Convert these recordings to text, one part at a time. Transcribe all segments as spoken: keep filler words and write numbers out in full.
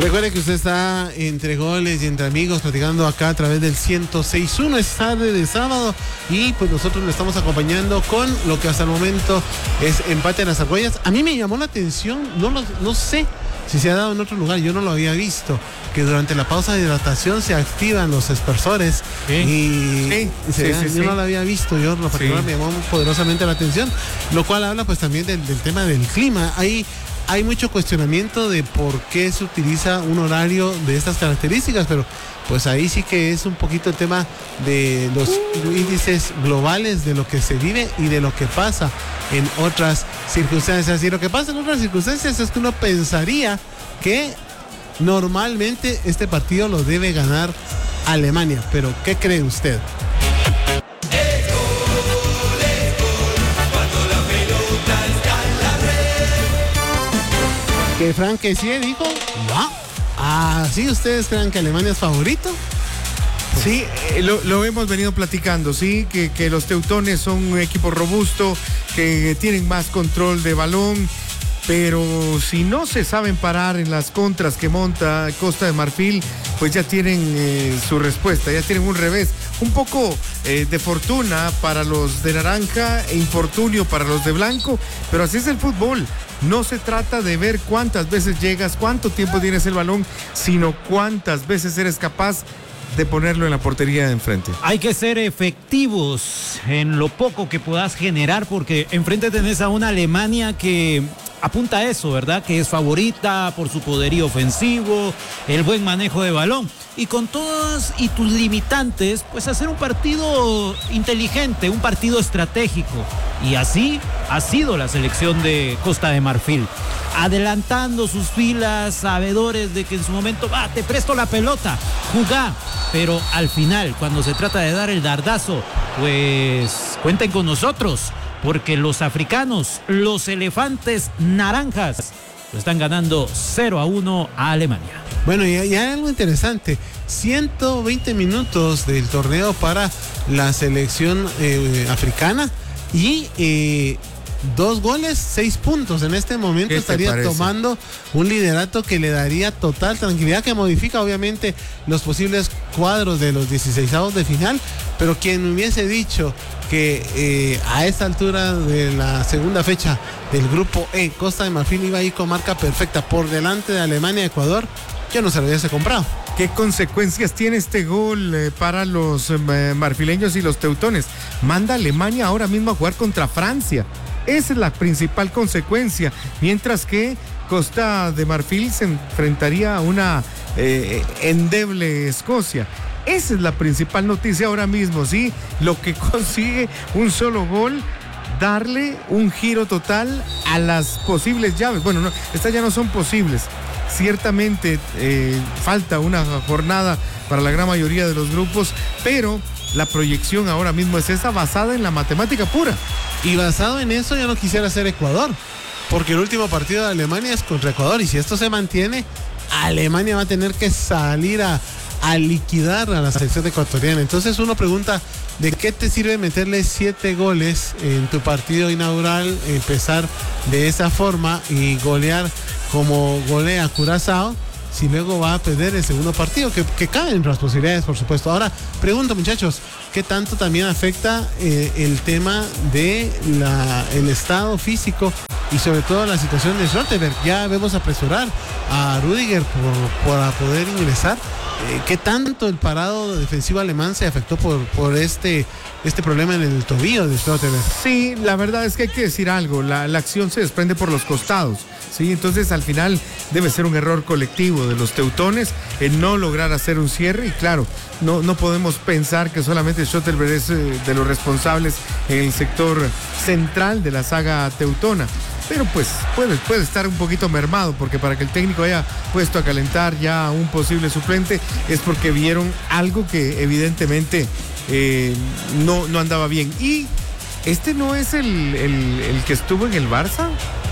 Recuerde que usted está entre goles y entre amigos platicando acá a través del ciento seis punto uno. Es tarde de sábado y pues nosotros le estamos acompañando con lo que hasta el momento es empate en las Argollas. A mí me llamó la atención, no, lo, no sé si se ha dado en otro lugar, yo no lo había visto, que durante la pausa de hidratación se activan los aspersores. ¿Sí? y, sí, y se sí, vean, sí, yo sí. no lo había visto, yo en lo particular Sí. me llamó poderosamente la atención, lo cual habla pues también del, del tema del clima. Hay Hay mucho cuestionamiento de por qué se utiliza un horario de estas características, pero pues ahí sí que es un poquito el tema de los índices globales de lo que se vive y de lo que pasa en otras circunstancias. Y lo que pasa en otras circunstancias es que uno pensaría que normalmente este partido lo debe ganar Alemania, pero ¿qué cree usted? Que Frank que sí dijo, ¿va? Ah, ¿sí ustedes creen que Alemania es favorito? Sí, eh, lo, lo hemos venido platicando, sí, que, que los teutones son un equipo robusto, que tienen más control de balón, pero si no se saben parar en las contras que monta Costa de Marfil, pues ya tienen eh, su respuesta, ya tienen un revés. Un poco eh, de fortuna para los de naranja e infortunio para los de blanco, pero así es el fútbol. No se trata de ver cuántas veces llegas, cuánto tiempo tienes el balón, sino cuántas veces eres capaz de ponerlo en la portería de enfrente. Hay que ser efectivos en lo poco que puedas generar, porque enfrente tenés a una Alemania que apunta a eso, ¿verdad? Que es favorita por su poderío ofensivo, el buen manejo de balón. Y con todas y tus limitantes, pues hacer un partido inteligente, un partido estratégico. Y así ha sido la selección de Costa de Marfil. Adelantando sus filas, sabedores de que en su momento, va, te presto la pelota, jugá. Pero al final, cuando se trata de dar el dardazo, pues cuenten con nosotros, porque los africanos, los elefantes naranjas, lo están ganando cero a uno a Alemania. Bueno, y hay algo interesante, ciento veinte minutos del torneo para la selección eh, africana y eh, dos goles, seis puntos. En este momento estaría tomando un liderato que le daría total tranquilidad, que modifica obviamente los posibles cuadros de los dieciseisavos de final, pero quien me hubiese dicho que eh, a esta altura de la segunda fecha del grupo E, Costa de Marfil iba a ir con marca perfecta por delante de Alemania y Ecuador, yo no se lo hubiese comprado. ¿Qué consecuencias tiene este gol eh, para los eh, marfileños y los teutones? Manda a Alemania ahora mismo a jugar contra Francia. Esa es la principal consecuencia, mientras que Costa de Marfil se enfrentaría a una eh, endeble Escocia. Esa es la principal noticia ahora mismo, ¿sí? Lo que consigue un solo gol, darle un giro total a las posibles llaves. Bueno, no, estas ya no son posibles. Ciertamente eh, falta una jornada para la gran mayoría de los grupos, pero la proyección ahora mismo es esa, basada en la matemática pura. Y basado en eso yo no quisiera ser Ecuador, porque el último partido de Alemania es contra Ecuador, y si esto se mantiene, Alemania va a tener que salir a, a liquidar a la selección ecuatoriana. Entonces uno pregunta, ¿de qué te sirve meterle siete goles en tu partido inaugural, empezar de esa forma y golear como golea Curazao, si luego va a perder el segundo partido, que, que caben las posibilidades, por supuesto? Ahora, pregunto, muchachos, ¿qué tanto también afecta eh, el tema de la, el estado físico y sobre todo la situación de Schlotterbeck? Ya vemos apresurar a Rüdiger por, para poder ingresar. Eh, ¿Qué tanto el parado defensivo alemán se afectó por, por este, este problema en el tobillo de Schlotterbeck? Sí, la verdad es que hay que decir algo, la, la acción se desprende por los costados, ¿sí? Entonces al final debe ser un error colectivo de los teutones en no lograr hacer un cierre, y claro, no, no podemos pensar que solamente Schlotterbeck es eh, de los responsables en el sector central de la saga teutona. Pero pues puede, puede estar un poquito mermado, porque para que el técnico haya puesto a calentar ya a un posible suplente es porque vieron algo que evidentemente eh, no, no andaba bien. Y este no es el, el, el que estuvo en el Barça.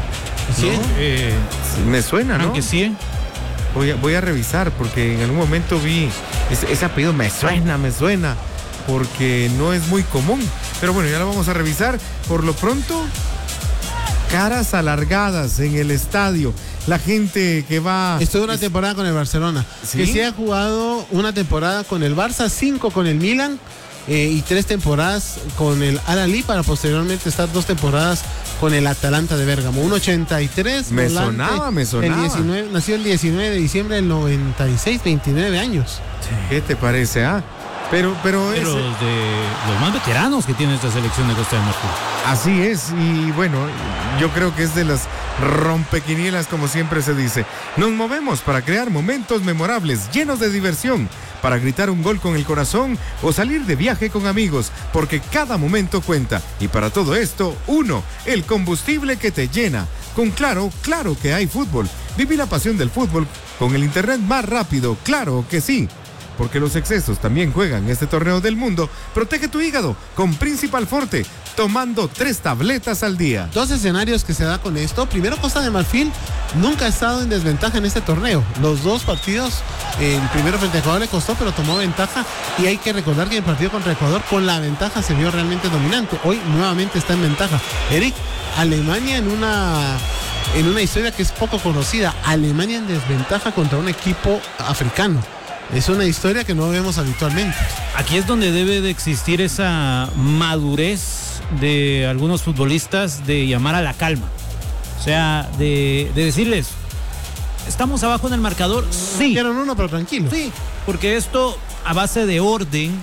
Sí, ¿No? eh, Me suena, ¿no? Aunque sí. Voy a, voy a revisar, porque en algún momento vi ese, ese apellido, me suena, me suena, porque no es muy común. Pero bueno, ya lo vamos a revisar. Por lo pronto, caras alargadas en el estadio. la gente que va... Estuvo una temporada con el Barcelona. ¿Sí? Que sí ha jugado una temporada con el Barça, cinco con el Milan eh, y tres temporadas con el Al-Ahly para posteriormente estar dos temporadas con el Atalanta de Bérgamo. Un ochenta y tres. Me volante, sonaba, me sonaba. El diecinueve, nació el diecinueve de diciembre del noventa y seis, veintinueve años. ¿Qué te parece, ah? Pero, pero, Pero ese- de los más veteranos que tiene esta selección de Costa de Marfil. así es, y bueno, yo creo que es de las rompequinielas, como siempre se dice. Nos movemos para crear momentos memorables, llenos de diversión, para gritar un gol con el corazón o salir de viaje con amigos, porque cada momento cuenta. Y para todo esto, uno, el combustible que te llena. Con Claro, claro que hay fútbol. Viví la pasión del fútbol con el internet más rápido, claro que sí. Porque los excesos también juegan este torneo del mundo. Protege tu hígado con Principal Forte, tomando tres tabletas al día. Dos escenarios que se da con esto. Primero, Costa de Marfil nunca ha estado en desventaja en este torneo. Los dos partidos, el primero frente a Ecuador le costó, pero tomó ventaja. Y hay que recordar que el partido contra Ecuador, con la ventaja, se vio realmente dominante. Hoy nuevamente está en ventaja. Eric, Alemania en una, en una historia que es poco conocida. Alemania en desventaja contra un equipo africano. Es una historia que no vemos habitualmente. Aquí es donde debe de existir esa madurez de algunos futbolistas de llamar a la calma. O sea, de, de decirles, ¿estamos abajo en el marcador? Sí. Quieren uno, pero tranquilo. Sí, porque esto a base de orden,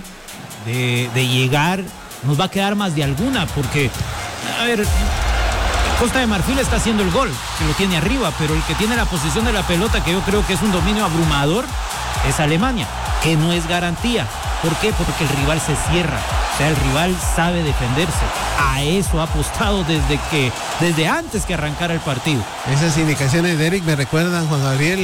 de, de llegar, nos va a quedar más de alguna, porque, a ver, Costa de Marfil está haciendo el gol, que lo tiene arriba, pero el que tiene la posición de la pelota, que yo creo que es un dominio abrumador, es Alemania, que no es garantía. ¿Por qué? Porque el rival se cierra. O sea, el rival sabe defenderse. A eso ha apostado desde que, desde antes que arrancara el partido. Esas indicaciones de Eric me recuerdan, Juan Gabriel,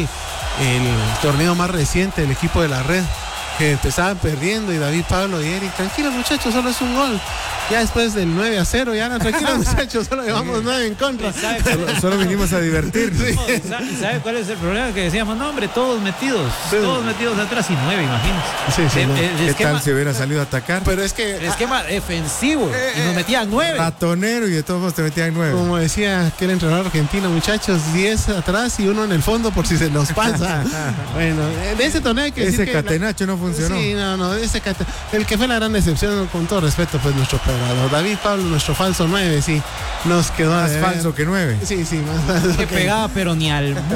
el torneo más reciente, el equipo de la Red, que empezaban perdiendo y David, Pablo y Eric, tranquilos muchachos, solo es un gol. Ya después del nueve a cero, ya no, tranquilos muchachos, solo llevamos nueve en contra. ¿Sabe, Solo, solo vinimos a divertirnos. no, ¿sabe, ¿Sabe cuál es el problema? Que decíamos, no hombre, todos metidos, Sí. todos metidos atrás y nueve, imagínense. Sí, sí, El- no. el ¿Qué esquema, tal si hubiera salido a atacar? Pero es que, el esquema defensivo Eh, y nos metían nueve. Ratonero y de todos modos te metían nueve. como decía aquel entrenador argentino, muchachos, diez atrás y uno en el fondo por si se nos pasa. Bueno, de ese torneo hay que decir Ese que la- catenacho no funcionó. Sí, no, no, ese cate- el que fue la gran decepción, con todo respeto, pues nuestro operador David Pablo, nuestro falso nueve, sí, nos quedó a Más deber. falso que nueve. Sí, sí, más falso Que que- pegaba, pero ni al mundo.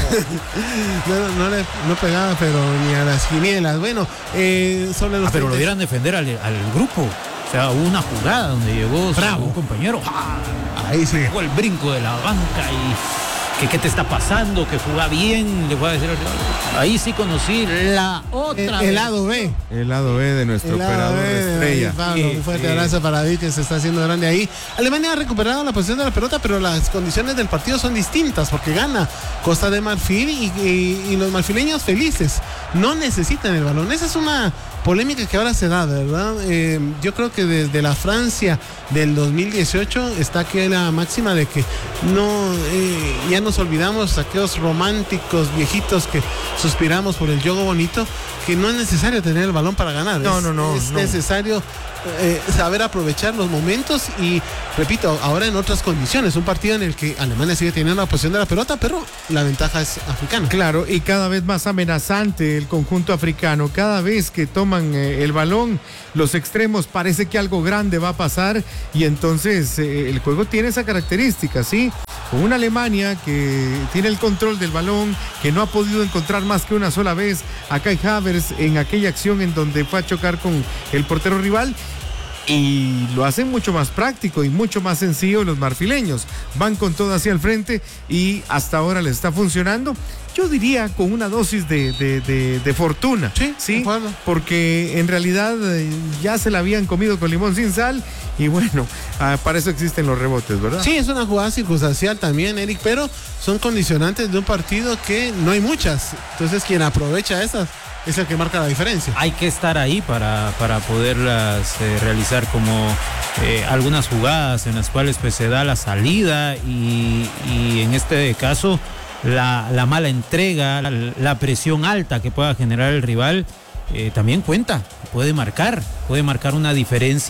No, no, no le- no pegaba, pero ni a las quinielas. Bueno, eh, sobre los Ah, pero lo treinta- dieran defender al, al grupo. O sea, hubo una jugada donde llegó su- Bravo. un compañero. ¡Ah! Ahí sí. Llegó el brinco de la banca y que qué te está pasando, que juega bien, le voy a decir al rival. Ahí sí conocí la otra. El, vez. el lado B. El lado B de nuestro El lado operador B de David estrella. Pablo, Sí, un fuerte sí. abrazo para David, que se está haciendo grande ahí. Alemania ha recuperado la posición de la pelota, pero las condiciones del partido son distintas porque gana Costa de Marfil y, y- y los marfileños felices. No necesitan el balón. Esa es una polémica que ahora se da, ¿verdad? Eh, yo creo que desde la Francia del dos mil dieciocho está aquí la máxima de que no, eh, ya nos olvidamos aquellos románticos viejitos que suspiramos por el juego bonito, que no es necesario tener el balón para ganar. No, es, no, no, Es no. necesario eh, saber aprovechar los momentos y, repito, ahora en otras condiciones. Un partido en el que Alemania sigue teniendo la posición de la pelota, pero la ventaja es africana. Claro, y cada vez más amenazante el conjunto africano. Cada vez que toman eh, el balón, los extremos, parece que algo grande va a pasar y entonces eh, el juego tiene esa característica, ¿sí? Con una Alemania que tiene el control del balón, que no ha podido encontrar más que una sola vez a Kai Havertz en aquella acción en donde fue a chocar con el portero rival. Y lo hacen mucho más práctico y mucho más sencillo los marfileños. Van con todo hacia el frente y hasta ahora les está funcionando. Yo diría con una dosis de, de, de, de fortuna. Sí, de acuerdo. Porque en realidad eh, ya se la habían comido con limón sin sal. Y bueno, ah, para eso existen los rebotes, ¿verdad? Sí, es una jugada circunstancial también, Eric, pero son condicionantes de un partido que no hay muchas. Entonces, quien aprovecha esas es el que marca la diferencia. Hay que estar ahí para, para poderlas eh, realizar como eh, algunas jugadas en las cuales pues, se da la salida y, y en este caso la, la mala entrega, la, la presión alta que pueda generar el rival eh, también cuenta, puede marcar, puede marcar una diferencia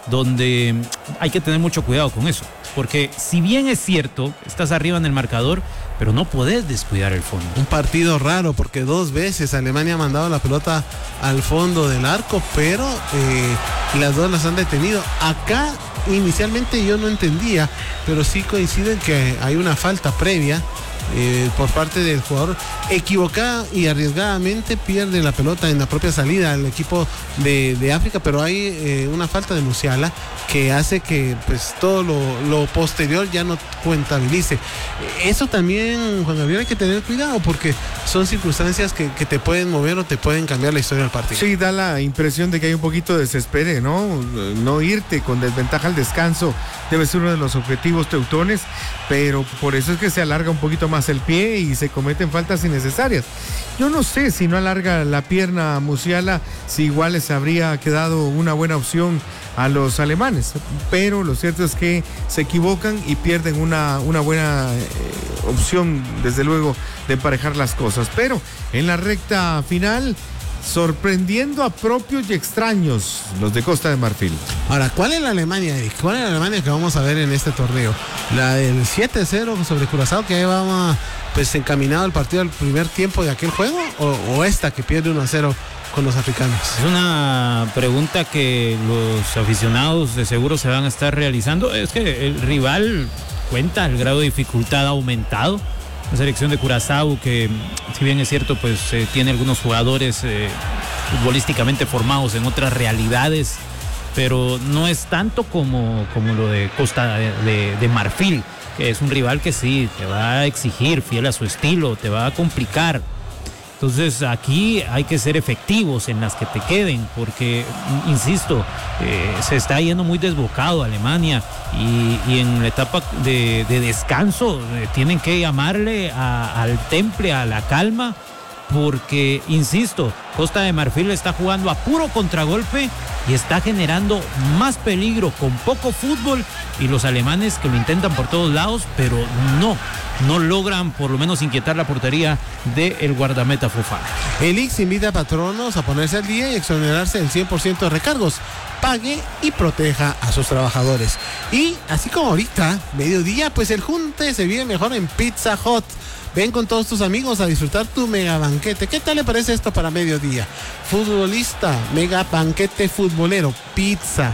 donde hay que tener mucho cuidado con eso. Porque si bien es cierto, estás arriba en el marcador, pero no podés descuidar el fondo. Un partido raro porque dos veces Alemania ha mandado la pelota al fondo del arco, pero eh, las dos las han detenido. Acá inicialmente yo no entendía, pero sí coinciden que hay una falta previa eh, por parte del jugador. Equivocada y arriesgadamente pierde la pelota en la propia salida al equipo de, de África, pero hay eh, una falta de Musiala que hace que pues todo lo, lo posterior ya no contabilice. Eso también, Juan Gabriel, hay que tener cuidado porque son circunstancias que, que te pueden mover o te pueden cambiar la historia del partido. Sí, da la impresión de que hay un poquito de desespere, ¿no? No irte con desventaja al descanso debe ser uno de los objetivos teutones, pero por eso es que se alarga un poquito más el pie y se cometen faltas innecesarias. Yo no sé si no alarga la pierna a Musiala, si igual les habría quedado una buena opción a los alemanes, pero lo cierto es que se equivocan y pierden una, una buena eh, opción, desde luego, de emparejar las cosas. Pero en la recta final, sorprendiendo a propios y extraños los de Costa de Marfil. Ahora, ¿cuál es la Alemania, Eric? ¿Cuál es la Alemania que vamos a ver en este torneo? ¿La del siete cero sobre Curazao, que llevaba pues encaminado el partido al primer tiempo de aquel juego? ¿O, o esta que pierde uno a cero con los africanos? Es una pregunta que los aficionados de seguro se van a estar realizando. Es que el rival cuenta, el grado de dificultad ha aumentado. La selección de Curazao, que si bien es cierto, pues eh, tiene algunos jugadores eh, futbolísticamente formados en otras realidades, pero no es tanto como, como lo de Costa de, de, de Marfil, que es un rival que sí, te va a exigir, fiel a su estilo, te va a complicar. Entonces aquí hay que ser efectivos en las que te queden, porque, insisto, eh, se está yendo muy desbocado Alemania y, y en la etapa de, de descanso eh, tienen que llamarle a, al temple, a la calma, porque, insisto, Costa de Marfil está jugando a puro contragolpe y está generando más peligro con poco fútbol, y los alemanes que lo intentan por todos lados, pero no, no logran por lo menos inquietar la portería del guardameta Fofana. El I C S invita a patronos a ponerse al día y exonerarse del cien por ciento de recargos. Pague y proteja a sus trabajadores. Y así como ahorita, mediodía, pues el junte se vive mejor en Pizza Hut. Ven con todos tus amigos a disfrutar tu mega banquete. ¿Qué tal le parece esto para mediodía? Futbolista, mega banquete futbolero, pizza,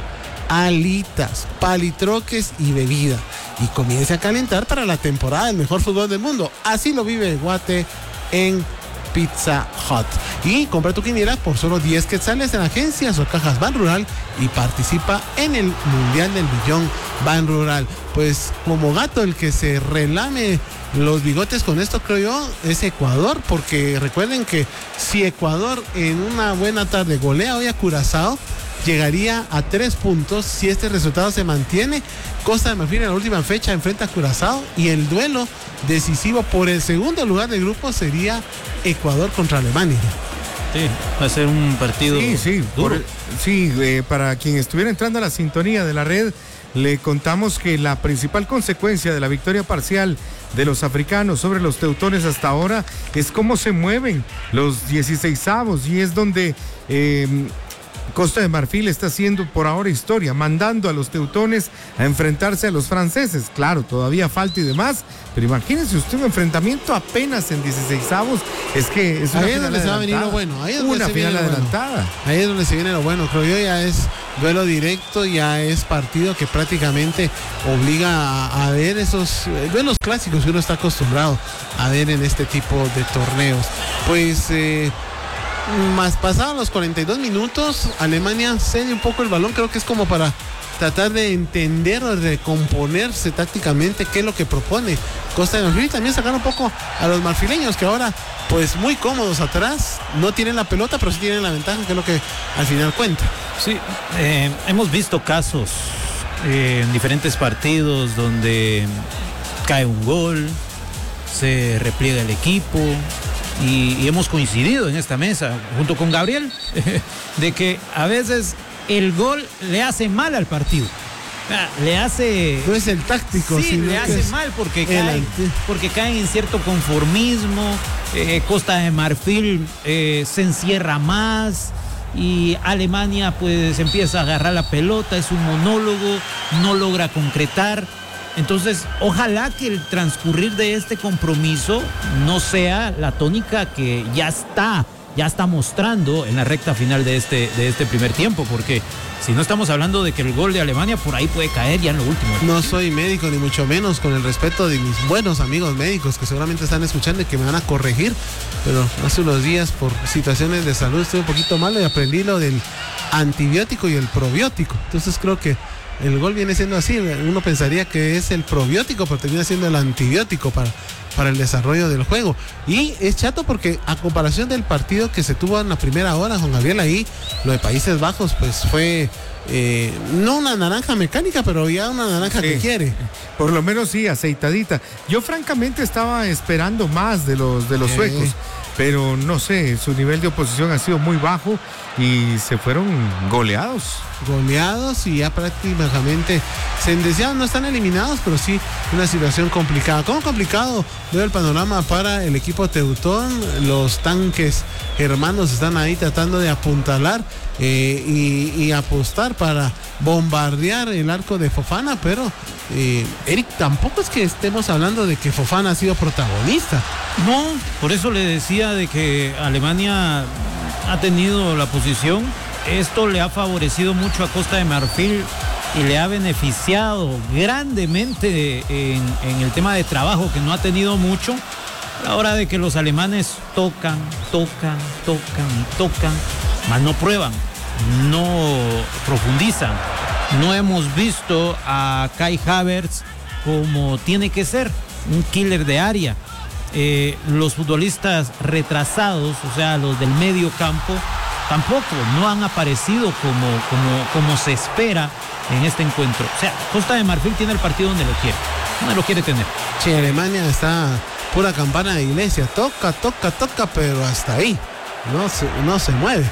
alitas, palitroques y bebida. Y comience a calentar para la temporada del mejor fútbol del mundo. Así lo vive el Guate en Pizza Hut. Y compra tu quiniela por solo diez quetzales en agencias o cajas Ban Rural y participa en el Mundial del Billón Ban Rural. Pues como gato el que se relame los bigotes con esto, creo yo, es Ecuador, porque recuerden que si Ecuador en una buena tarde golea hoy a Curazao, llegaría a tres puntos. Si este resultado se mantiene, Costa de Marfil en la última fecha enfrenta a Curazao y el duelo decisivo por el segundo lugar del grupo sería Ecuador contra Alemania. Sí, va a ser un partido Sí, sí, duro. por, sí eh, para quien estuviera entrando a la sintonía de la red, le contamos que la principal consecuencia de la victoria parcial de los africanos sobre los teutones hasta ahora es cómo se mueven los dieciseisavos, y es donde eh, Costa de Marfil está haciendo por ahora historia, mandando a los teutones a enfrentarse a los franceses. Claro, todavía falta y demás, pero imagínense usted un enfrentamiento apenas en dieciseisavos. Es que es una ahí es final donde se va a venir adelantada. lo bueno. Ahí es donde una se final viene lo bueno. adelantada. Ahí es donde se viene lo bueno. Creo yo ya es duelo directo, ya es partido que prácticamente obliga a, a ver esos eh, duelos clásicos que uno está acostumbrado a ver en este tipo de torneos. Pues eh, más pasados los cuarenta y dos minutos, Alemania cede un poco el balón. Creo que es como para tratar de entender o de recomponerse tácticamente qué es lo que propone Costa de Marfil. También sacar un poco a los marfileños, que ahora pues muy cómodos atrás, no tienen la pelota pero sí tienen la ventaja, que es lo que al final cuenta. Sí, eh, hemos visto casos eh, en diferentes partidos donde cae un gol, se repliega el equipo, y, y hemos coincidido en esta mesa junto con Gabriel de que a veces el gol le hace mal al partido. Le hace... No es el táctico, sí, sino le que hace es mal porque el caen, ante- porque caen en cierto conformismo. eh, Costa de Marfil eh, se encierra más, y Alemania pues empieza a agarrar la pelota, es un monólogo, no logra concretar. Entonces, ojalá que el transcurrir de este compromiso no sea la tónica que ya está, ya está mostrando en la recta final de este, de este primer tiempo, porque si no estamos hablando de que el gol de Alemania por ahí puede caer ya en lo último. No soy médico, ni mucho menos, con el respeto de mis buenos amigos médicos que seguramente están escuchando y que me van a corregir, pero hace unos días por situaciones de salud estoy un poquito malo y aprendí lo del antibiótico y el probiótico. Entonces creo que el gol viene siendo así, uno pensaría que es el probiótico, pero termina siendo el antibiótico para, para el desarrollo del juego. Y es chato porque a comparación del partido que se tuvo en la primera hora, Juan Gabriel, ahí lo de Países Bajos pues fue eh, no una naranja mecánica, pero ya una naranja sí, que quiere. Por lo menos sí, aceitadita. Yo francamente estaba esperando más de los, de los eh. suecos, pero no sé, su nivel de oposición ha sido muy bajo y se fueron goleados. Goleados y ya prácticamente sentenciados, no están eliminados, pero sí una situación complicada. ¿Cómo complicado veo el panorama para el equipo teutón? Los tanques hermanos están ahí tratando de apuntalar eh, y, y apostar para bombardear el arco de Fofana, pero eh, Eric, tampoco es que estemos hablando de que Fofana ha sido protagonista. No, por eso le decía de que Alemania ha tenido la posición. Esto le ha favorecido mucho a Costa de Marfil y le ha beneficiado grandemente en, en el tema de trabajo, que no ha tenido mucho, a la hora de que los alemanes tocan, tocan, tocan y tocan, mas no prueban, no profundizan. No hemos visto a Kai Havertz como tiene que ser, un killer de área. Eh, los futbolistas retrasados, o sea, los del medio campo, tampoco no han aparecido como, como, como se espera en este encuentro. O sea, Costa de Marfil tiene el partido donde lo quiere, donde lo quiere tener. Sí, Alemania está pura campana de iglesia, toca, toca, toca, pero hasta ahí, no se, no se mueve.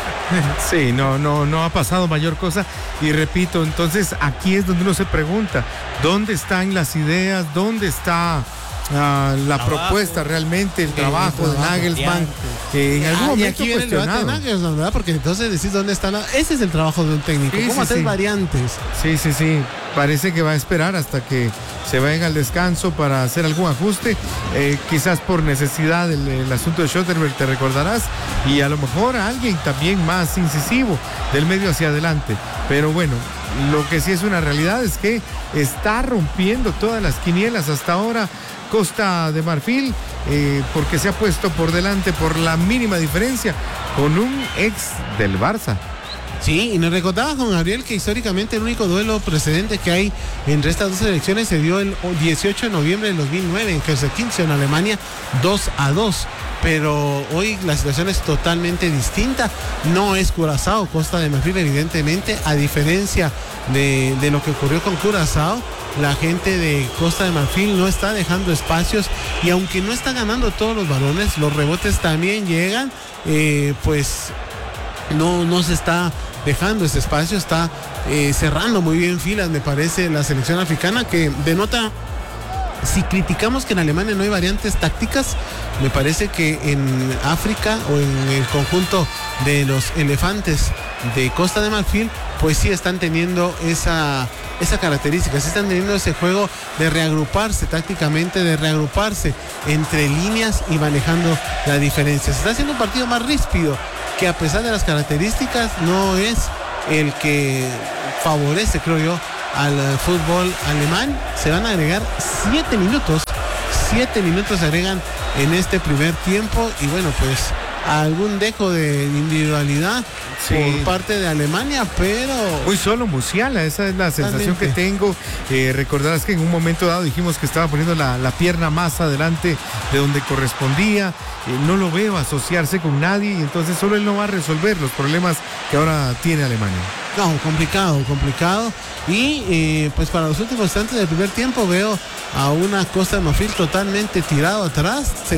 Sí, no, no, no ha pasado mayor cosa. Y repito, entonces aquí es donde uno se pregunta, ¿dónde están las ideas? ¿Dónde está Uh, la trabajo, propuesta realmente, el, el trabajo, trabajo de Nagelsmann, que en algún ah, momento aquí cuestionado. Viene el de Nagelsmann, ¿verdad? Porque entonces decís dónde están. La... Ese es el trabajo de un técnico. Sí, ¿Cómo sí, hacer sí. variantes? Sí, sí, sí. Parece que va a esperar hasta que se vayan al descanso para hacer algún ajuste. Eh, quizás por necesidad del el asunto de Schlotterbeck, te recordarás. Y a lo mejor a alguien también más incisivo del medio hacia adelante. Pero bueno, lo que sí es una realidad es que está rompiendo todas las quinielas hasta ahora Costa de Marfil, eh, porque se ha puesto por delante por la mínima diferencia con un ex del Barça. Sí, y nos recordaba Juan Gabriel que históricamente el único duelo precedente que hay entre estas dos selecciones se dio el dieciocho de noviembre del dos mil nueve en Gelsenkirchen, en Alemania, dos a dos. Pero hoy la situación es totalmente distinta. No es Curazao, Costa de Marfil, evidentemente, a diferencia de, de lo que ocurrió con Curazao. La gente de Costa de Marfil no está dejando espacios y aunque no está ganando todos los balones, los rebotes también llegan, eh, pues no, no se está dejando ese espacio, está eh, cerrando muy bien filas, me parece, la selección africana, que denota, si criticamos que en Alemania no hay variantes tácticas, me parece que en África o en el conjunto de los elefantes de Costa de Marfil, pues sí están teniendo esa, esa característica, sí están teniendo ese juego de reagruparse tácticamente, de reagruparse entre líneas y manejando la diferencia. Se está haciendo un partido más ríspido, que a pesar de las características no es el que favorece, creo yo, al fútbol alemán. Se van a agregar siete minutos, siete minutos se agregan en este primer tiempo y bueno, pues algún dejo de individualidad sí. por parte de Alemania, pero muy solo Musiala, esa es la sensación que tengo. Eh, recordarás que en un momento dado dijimos que estaba poniendo la, la pierna más adelante de donde correspondía. Eh, no lo veo asociarse con nadie y entonces solo él no va a resolver los problemas que ahora tiene Alemania. No, complicado, complicado. Y eh, pues para los últimos instantes del primer tiempo veo a una Costa de Marfil totalmente tirado atrás.